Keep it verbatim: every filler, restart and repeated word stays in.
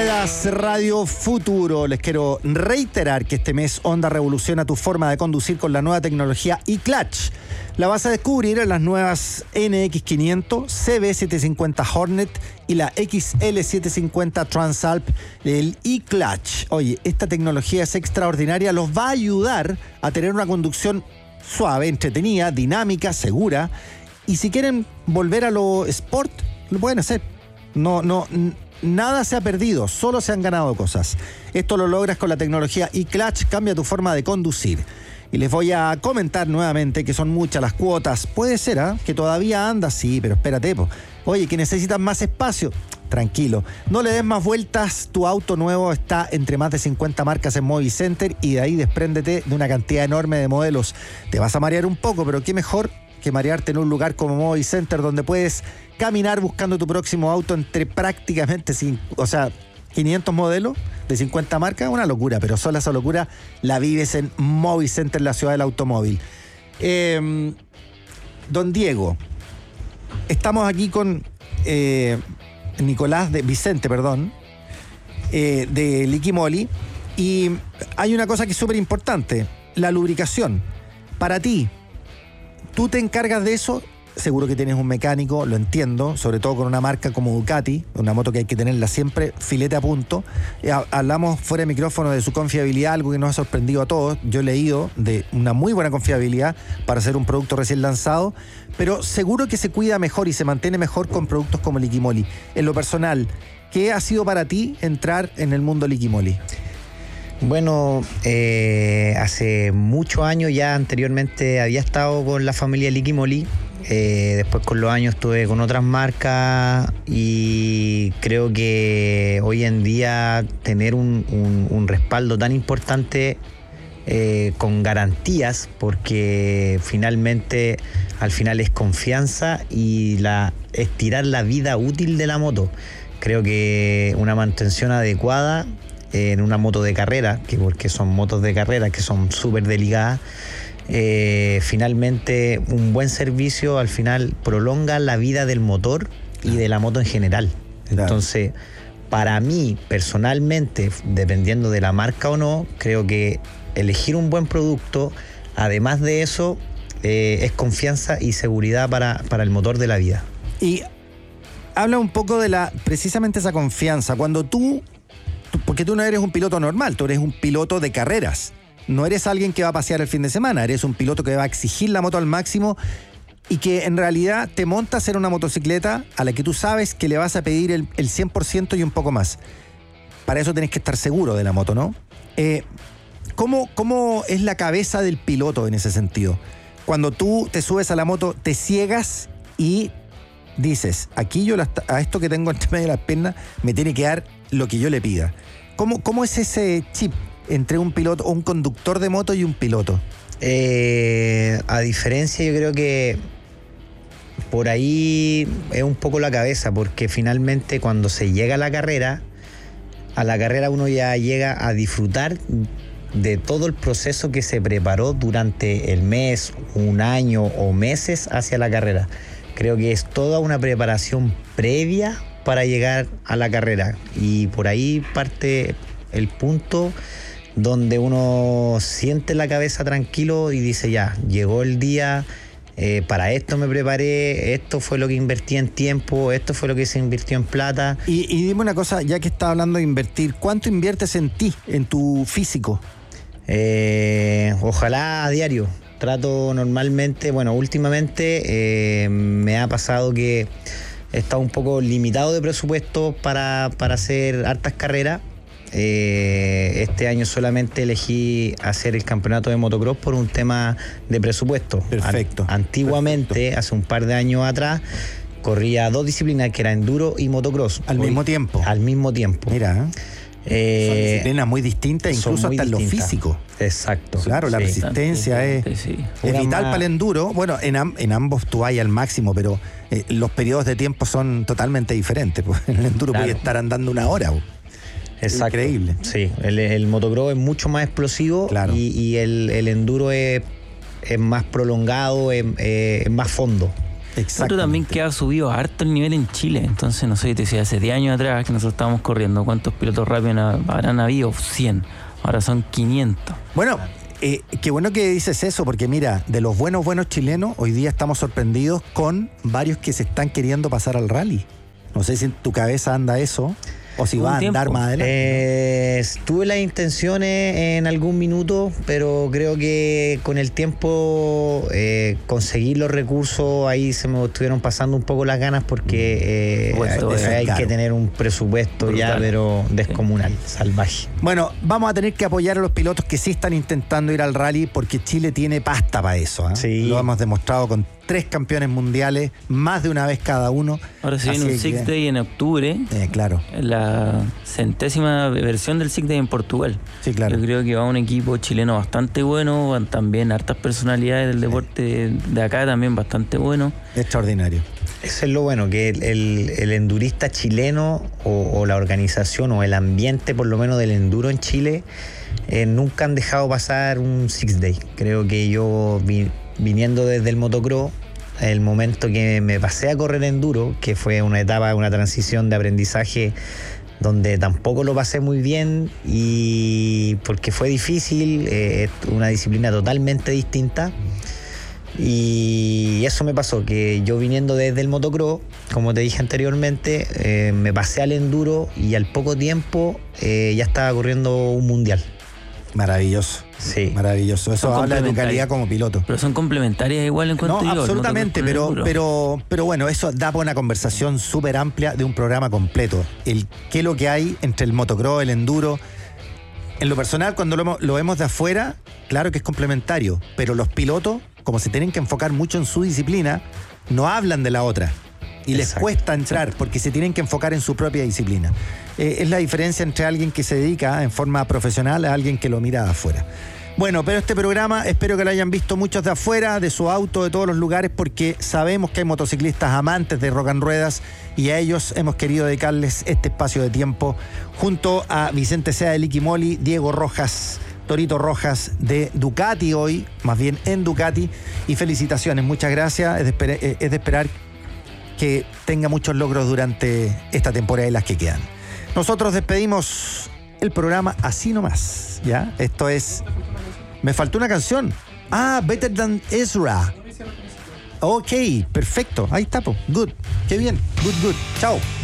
Ruedas Radio Futuro. Les quiero reiterar que este mes Honda revoluciona tu forma de conducir con la nueva tecnología eClutch. La vas a descubrir en las nuevas N X quinientos, C B setecientos cincuenta Hornet y la X L setecientos cincuenta Transalp del eClutch. Oye, esta tecnología es extraordinaria, los va a ayudar a tener una conducción suave, entretenida, dinámica, segura. Y si quieren volver a lo sport, lo pueden hacer. No, no, nada se ha perdido, solo se han ganado cosas. Esto lo logras con la tecnología eClutch, cambia tu forma de conducir. Y les voy a comentar nuevamente que son muchas las cuotas. Puede ser, ¿eh? Que todavía andas, sí, pero espérate, po. Oye, que necesitas más espacio. Tranquilo, no le des más vueltas, tu auto nuevo está entre más de cincuenta marcas en Movicenter y de ahí despréndete de una cantidad enorme de modelos. Te vas a marear un poco, pero qué mejor que marearte en un lugar como Movicenter, donde puedes caminar buscando tu próximo auto entre prácticamente, o sea, quinientos modelos de cincuenta marcas. Una locura, pero solo esa locura la vives en Movicenter, la ciudad del automóvil. Eh, don Diego, estamos aquí con eh, Nicolás, de Vicente, perdón, eh, de Liquimoli, y hay una cosa que es súper importante, la lubricación. Para ti, tú te encargas de eso, seguro que tienes un mecánico, lo entiendo, sobre todo con una marca como Ducati, una moto que hay que tenerla siempre filete a punto. Hablamos fuera de micrófono de su confiabilidad, algo que nos ha sorprendido a todos. Yo he leído de una muy buena confiabilidad para ser un producto recién lanzado, pero seguro que se cuida mejor y se mantiene mejor con productos como Liquimoli. En lo personal, ¿qué ha sido para ti entrar en el mundo Liquimoli? Bueno, eh, hace muchos años ya anteriormente había estado con la familia Liquimoli. Eh, después con los años estuve con otras marcas y creo que hoy en día tener un, un, un respaldo tan importante eh, con garantías, porque finalmente al final es confianza y la, estirar la vida útil de la moto. Creo que una mantención adecuada en una moto de carrera, que porque son motos de carrera que son súper delicadas, Eh, finalmente un buen servicio al final prolonga la vida del motor y de la moto en general. Claro. Entonces, para mí personalmente, dependiendo de la marca o no, creo que elegir un buen producto, además de eso, eh, es confianza y seguridad para, para el motor de la vida. Y habla un poco de la precisamente esa confianza. Cuando tú, porque tú no eres un piloto normal, tú eres un piloto de carreras. No eres alguien que va a pasear el fin de semana, eres un piloto que va a exigir la moto al máximo y que en realidad te montas en una motocicleta a la que tú sabes que le vas a pedir el, el cien por ciento y un poco más. Para eso tenés que estar seguro de la moto, ¿no? Eh, ¿cómo, ¿Cómo es la cabeza del piloto en ese sentido? Cuando tú te subes a la moto, te ciegas y dices, aquí yo la, a esto que tengo entre medio de las piernas me tiene que dar lo que yo le pida. ¿Cómo, cómo es ese chip entre un piloto o un conductor de moto y un piloto? Eh, a diferencia, yo creo que por ahí es un poco la cabeza, porque finalmente cuando se llega a la carrera, a la carrera uno ya llega a disfrutar de todo el proceso que se preparó durante el mes, un año o meses hacia la carrera. Creo que es toda una preparación previa para llegar a la carrera, y por ahí parte el punto donde uno siente la cabeza tranquilo y dice, ya, llegó el día, eh, para esto me preparé, esto fue lo que invertí en tiempo, esto fue lo que se invirtió en plata. Y, y dime una cosa, ya que estás hablando de invertir, ¿cuánto inviertes en ti, en tu físico? Eh, ojalá a diario. Trato normalmente, bueno, últimamente eh, me ha pasado que he estado un poco limitado de presupuesto para, para hacer hartas carreras. Eh, este año solamente elegí hacer el campeonato de motocross por un tema de presupuesto. Perfecto. An- antiguamente, perfecto. Hace un par de años atrás, corría dos disciplinas, que era enduro y motocross. Al Hoy, mismo tiempo. Al mismo tiempo. Mira, eh, son disciplinas muy distintas, incluso hasta en lo físico. Exacto. Claro, la sí. resistencia es, sí. es vital más... para el enduro. Bueno, en, am- en ambos tú vas al máximo, pero eh, los periodos de tiempo son totalmente diferentes. Pues en el enduro claro. Puedes estar andando una hora. Pues. Exacto. Increíble. Sí, el, el motocross es mucho más explosivo, claro. y, y el, el enduro es, es más prolongado, es, es más fondo. Otro también que ha subido harto el nivel en Chile. Entonces, no sé, te decía, hace diez años atrás que nosotros estábamos corriendo, ¿cuántos pilotos rápidos habrán habido? cien. Ahora son quinientos. Bueno, eh, qué bueno que dices eso, porque mira, de los buenos, buenos chilenos, hoy día estamos sorprendidos con varios que se están queriendo pasar al rally. No sé si en tu cabeza anda eso, o si va a andar tiempo. más adelante. Eh, tuve las intenciones en algún minuto, pero creo que con el tiempo eh, conseguir los recursos, ahí se me estuvieron pasando un poco las ganas porque eh, Bueno, hay, hay claro. que tener un presupuesto Brutal. ya, pero descomunal, sí. Salvaje. Bueno, vamos a tener que apoyar a los pilotos que sí están intentando ir al rally, porque Chile tiene pasta para eso. ¿eh? Sí. Lo hemos demostrado con tres campeones mundiales, más de una vez cada uno. Ahora se viene un Así Six que- Day en octubre. Eh, claro, La centésima versión del Six Day en Portugal. sí, claro. Yo creo que va un equipo chileno bastante bueno, van también hartas personalidades del deporte de acá también bastante bueno. Extraordinario. Eso es lo bueno, que el, el, el endurista chileno o, o la organización o el ambiente por lo menos del enduro en Chile eh, nunca han dejado pasar un Six Day. Creo que yo vi, viniendo desde el motocross, el momento que me pasé a correr enduro, que fue una etapa, una transición de aprendizaje donde tampoco lo pasé muy bien y porque fue difícil, eh, es una disciplina totalmente distinta. Y eso me pasó, que yo viniendo desde el motocross, como te dije anteriormente, eh, me pasé al enduro y al poco tiempo eh, ya estaba corriendo un mundial. Maravilloso. Sí. Maravilloso. Eso Son habla de tu complementarios. calidad como piloto. Pero son complementarias igual en cuanto No, yo. absolutamente, pero, pero, pero bueno, eso da para una conversación súper amplia de un programa completo. El qué es lo que hay entre el motocross, el enduro. En lo personal, cuando lo, hemos- lo vemos de afuera, claro que es complementario, pero los pilotos, como se tienen que enfocar mucho en su disciplina, no hablan de la otra. Y les Exacto. cuesta entrar porque se tienen que enfocar en su propia disciplina. Eh, es la diferencia entre alguien que se dedica en forma profesional a alguien que lo mira de afuera. Bueno, pero este programa espero que lo hayan visto muchos de afuera, de su auto, de todos los lugares, porque sabemos que hay motociclistas amantes de Rock and Ruedas y a ellos hemos querido dedicarles este espacio de tiempo junto a Vicente Sea de Liquimoli, Diego Rojas, Torito Rojas de Ducati hoy, más bien en Ducati, y felicitaciones, muchas gracias, es de, esper- eh, es de esperar que tenga muchos logros durante esta temporada y las que quedan. Nosotros despedimos el programa así nomás, ¿ya? Esto es... Me faltó una canción. Ah, Better Than Ezra. Ok, perfecto. Ahí está, po. Good. Qué bien. Good, good. Chao.